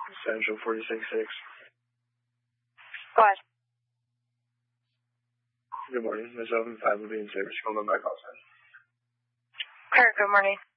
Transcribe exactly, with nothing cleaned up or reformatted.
Central forty-six six. Go ahead. Good morning. Miss Oven, five will be in service. Call them back outside. Kurt, good morning.